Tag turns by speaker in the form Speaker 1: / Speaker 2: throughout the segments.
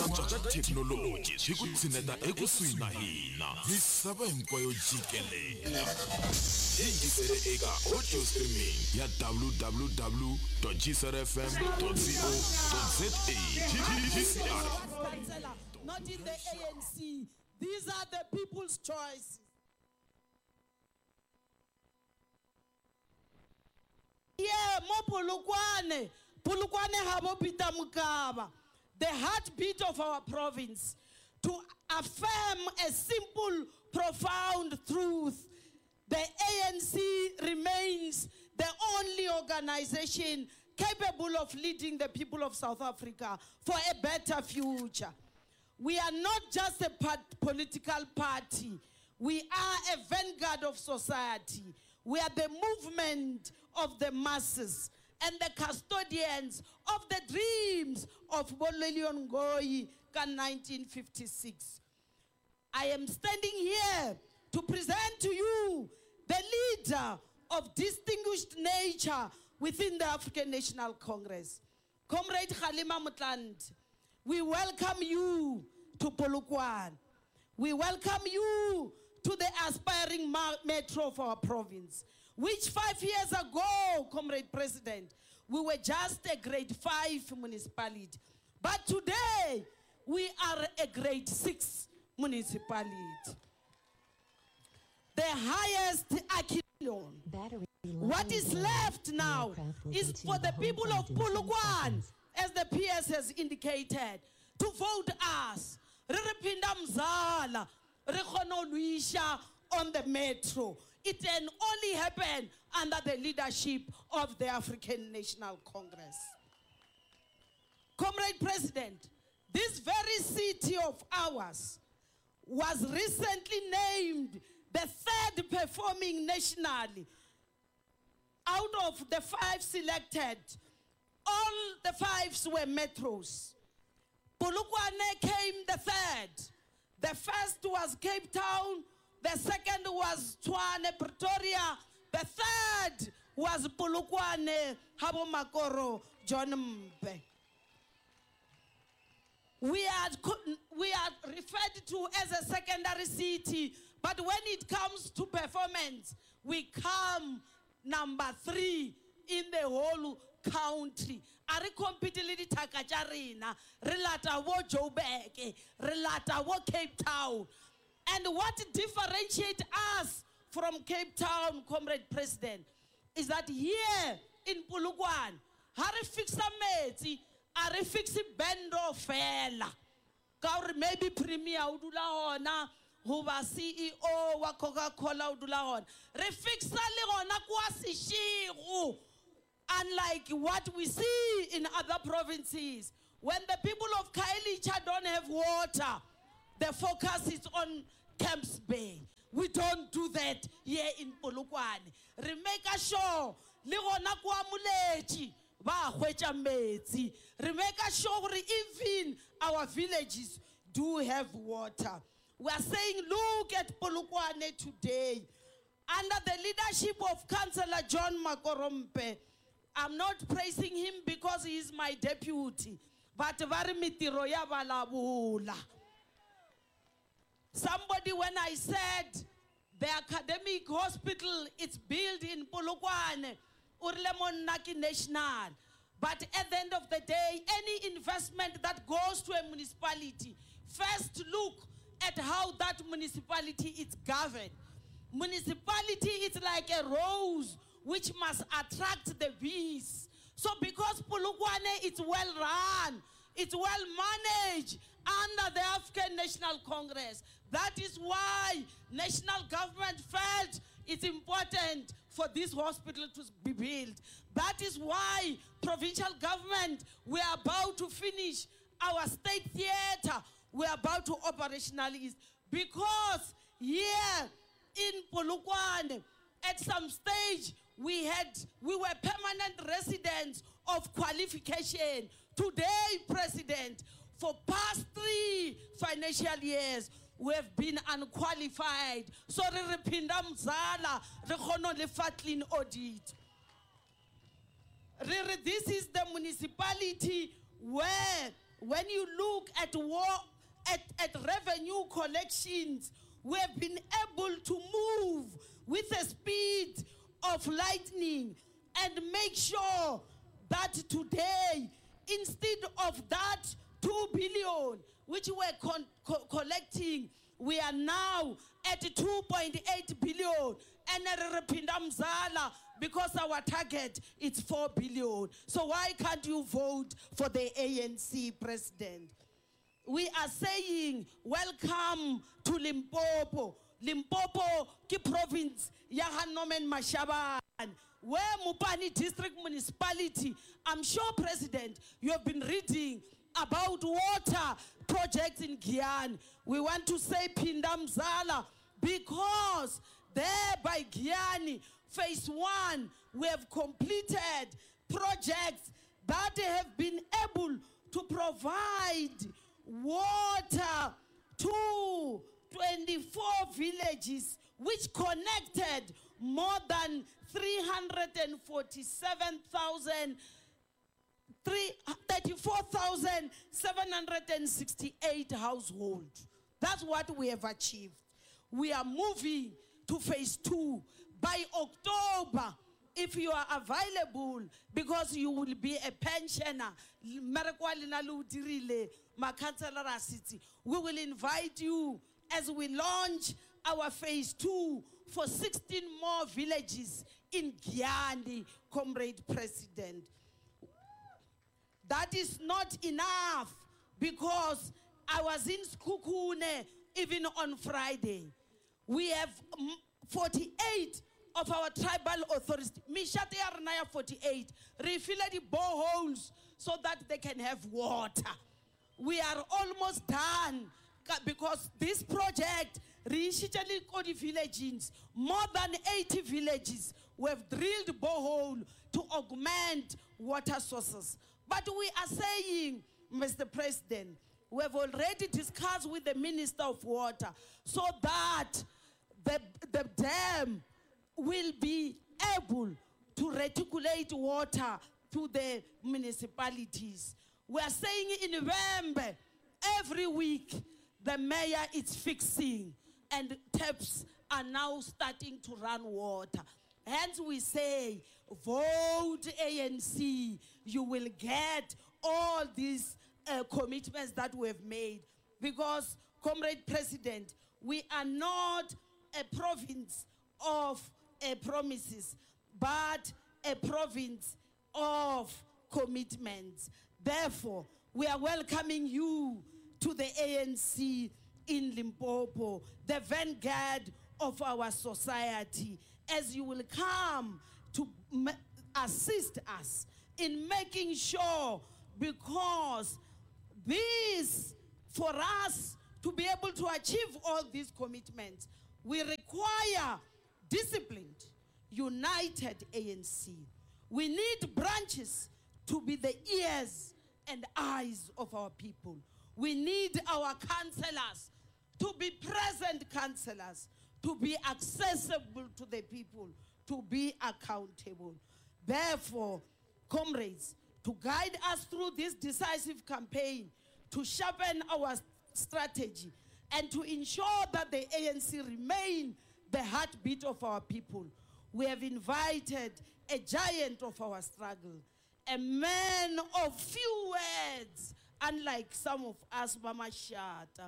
Speaker 1: Technology swikutsineta ekusuhi na hina misava hinkwayo jikelela yingisele eka audio streaming ya www.gsrfm.co.za.
Speaker 2: Not in the ANC. These are the people's choices. Yeah, mo Polokwane habo Peter Mokaba, the heartbeat of our province, to affirm a simple, profound truth. The ANC remains the only organization capable of leading the people of South Africa for a better future. We are not just a political party. We are a vanguard of society. We are the movement of the masses and the custodians of the dreams of Bolelion Ngoyi in 1956. I am standing here to present to you the leader of distinguished nature within the African National Congress, Comrade Kgalema Motlanthe. We welcome you to Polokwane. We welcome you to the aspiring metro of our province, which 5 years ago, Comrade President, we were just a grade 5 municipality. But today, we are a grade 6 municipality. The highest echelon. What is left now is for the people of Polokwane, as the PS has indicated, to vote us. Riripinda mzala, rikhono luisha on the metro. It can only happen under the leadership of the African National Congress. Comrade President, this very city of ours was recently named the 3rd performing nationally. Out of the 5 selected, all the 5s were metros. Polokwane came the 3rd. The first was Cape Town, the 2nd was Tshwane, Pretoria, the 3rd was Polokwane, Habo Makoro, John Mbe. We are referred to as a secondary city, but when it comes to performance, we come number 3 in the whole country. Are competing with Takajarina, Relata wo Joburg, Relata wo Cape Town. And what differentiates us from Cape Town, Comrade President, is that here in Polokwane, Harry fix a meti, Harry fix a bendo fella. Kaur maybe Premier Udula Hona, who was CEO wa Coca-Cola Udula Hona. Refixa Leona Kwasi Shiru. Unlike what we see in other provinces, when the people of Kailicha don't have water, the focus is on Camps Bay. We don't do that here in Polokwane. Remake sure, Leona Kwamulechi, Ba Hwecha Metsi. Remake sure even our villages do have water. We are saying, look at Polokwane today. Under the leadership of Councillor John Makorompe, I'm not praising him because he is my deputy, but Varimitiro Yabalabula. Somebody, when I said the academic hospital is built in Polokwane, Urlemon Naki National, but at the end of the day, any investment that goes to a municipality, first look at how that municipality is governed. Municipality is like a rose which must attract the bees. So because Polokwane is well run, it's well managed under the African National Congress, that is why national government felt it's important for this hospital to be built. That is why provincial government, we are about to finish our state theater, we are about to operationalize, because here in Polokwane, at some stage, we were permanent residents of qualification. Today, President, for past 3 financial years, we have been unqualified. So, audit. This is the municipality where when you look at revenue collections, we have been able to move with the speed of lightning and make sure that today, instead of that 2 billion which we're collecting, we are now at 2.8 billion. And because our target is 4 billion. So why can't you vote for the ANC president? We are saying welcome to Limpopo. Limpopo ki province ya Hanomen Mashaban, where Mupani district municipality. I'm sure, President, you have been reading about water projects in Giyani. We want to say Pindamzala because there by Giyani, phase 1, we have completed projects that have been able to provide water to 24 villages, which connected more than 34,768 households. That's what we have achieved. We are moving to phase 2 by October. If you are available, because you will be a pensioner, we will invite you as we launch our phase 2 for 16 more villages in Giyani, Comrade President. That is not enough, because I was in Skukune even on Friday. We have 48 of our tribal authorities, Mishati Arnaya 48, refill the boreholes so that they can have water. We are almost done, because this project reached the villages, more than 80 villages. We have drilled borehole to augment water sources. But we are saying, Mr. President, we have already discussed with the Minister of Water so that the dam will be able to reticulate water to the municipalities. We are saying in November, every week, the mayor is fixing and taps are now starting to run water. Hence we say, vote ANC, you will get all these commitments that we have made. Because, Comrade President, we are not a province of promises, but a province of commitments. Therefore, we are welcoming you to the ANC in Limpopo, the vanguard of our society, as you will come to assist us in making sure, because this, for us to be able to achieve all these commitments, we require disciplined, united ANC. We need branches to be the ears and eyes of our people. We need our councillors to be present councillors, to be accessible to the people, to be accountable. Therefore, comrades, to guide us through this decisive campaign, to sharpen our strategy, and to ensure that the ANC remain the heartbeat of our people, we have invited a giant of our struggle, a man of few words, unlike some of us, Mama Shata,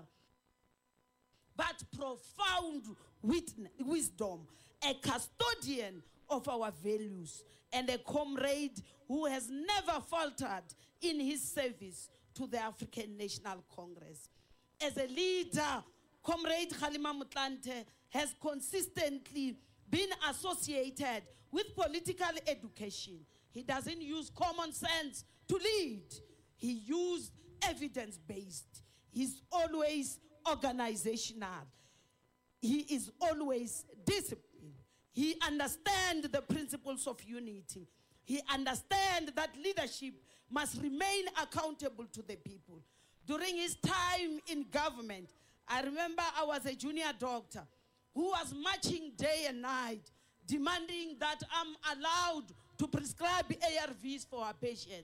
Speaker 2: but profound wisdom, a custodian of our values, and a comrade who has never faltered in his service to the African National Congress. As a leader, Comrade Kgalema Motlanthe has consistently been associated with political education. He doesn't use common sense to lead. He used evidence-based. He's always organizational. He is always disciplined. He understands the principles of unity. He understands that leadership must remain accountable to the people. During his time in government, I remember I was a junior doctor who was marching day and night, demanding that I'm allowed to prescribe ARVs for our patients.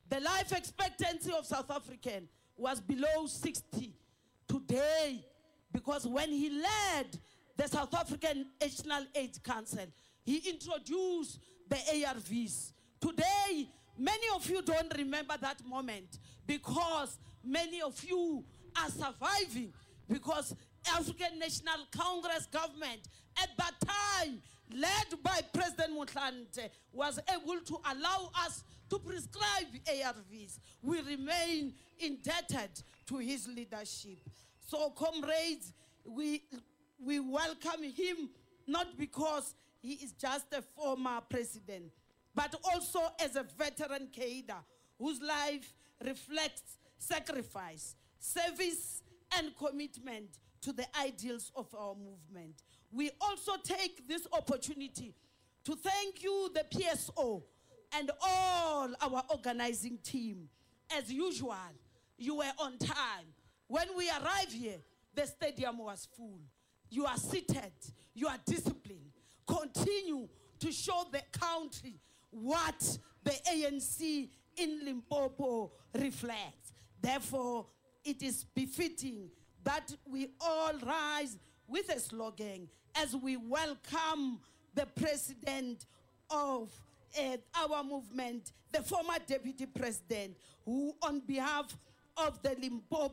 Speaker 2: The life expectancy of South African was below 60 today, because when he led the South African National AIDS Council, he introduced the ARVs. Today, many of you don't remember that moment because many of you are surviving because African National Congress government at that time, led by President Motlanthe, was able to allow us to prescribe ARVs. We remain indebted to his leadership. So comrades, we welcome him not because he is just a former president, but also as a veteran cadre whose life reflects sacrifice, service, and commitment to the ideals of our movement. We also take this opportunity to thank you, the PSO, and all our organizing team. As usual, you were on time. When we arrived here, the stadium was full. You are seated, you are disciplined. Continue to show the country what the ANC in Limpopo reflects. Therefore, it is befitting that we all rise with a slogan as we welcome the president of our movement, the former deputy president, who on behalf of the Limpopo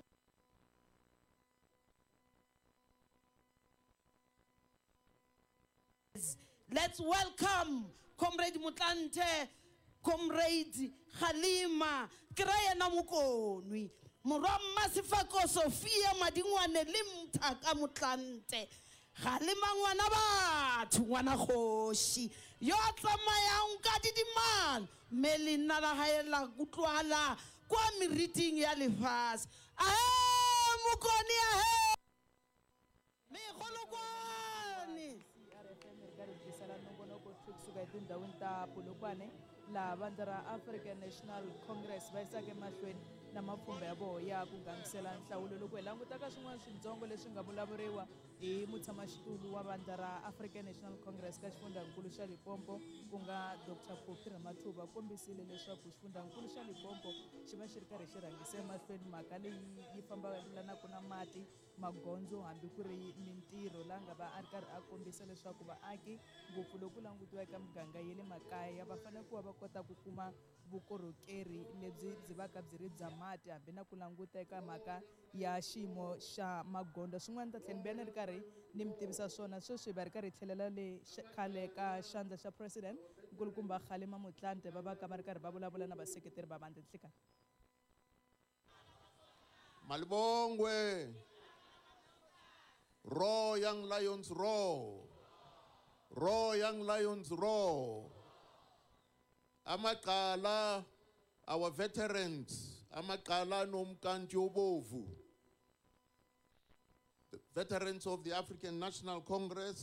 Speaker 2: let's welcome Comrade Motlanthe, Comrade Kgalema, Krayana Mukonwi, Morama Sifako Sophia Madingwane Limtaka Motlanthe, Kgalema ngwana batho ngwana kgoshi yo tsamayang ka didiman melina la haela kutlwala kwa meriting ya lefase mokoni ahe megolokwane la bandla ra African National Congress va yisaka emahlweni na mapfhumba ya vona ya ku gangisela nhlawulo loko hi languta ka swin'wana swintsongo leswi nga vulavuriwa hi mutshamaxitulu wa bandla ra African National Congress ka xifundzankulu xa Limpopo ku nga Dr. Phophi Ramathuba kombisile leswaku xifundzankulu xa Limpopo xi va xi ri karhi xi rhangise emahlweni mhaka leyi yi fambelanaka na mati, magondzo, hambi ku ri mintirho la nga va a ri karhi a kombisa leswaku vaaki ngopfu loko langutiwa eka miganga ya le makaya va fanele ku va va kota ku kuma vukorhokeri lebyi byi va ka byi ri bya mati hambi na ku languta eka mhaka ya xiyimo xa magondzo. Swin'wana ta tlhela ni biya ni ri karhi ni mi tivisa swona sweswi va ri karhi hi tlhelela le khale ka xandla xa president nkulukumba Kgalema Motlanthe va va ka va ri karhi va vulavula na vaseketeri va vandla nhlikani.
Speaker 3: Malibongwe, roar young lions roar, roar young lions roar. Amaqala, our veterans, Amaqala nomkanti obovu, the veterans of the African National Congress,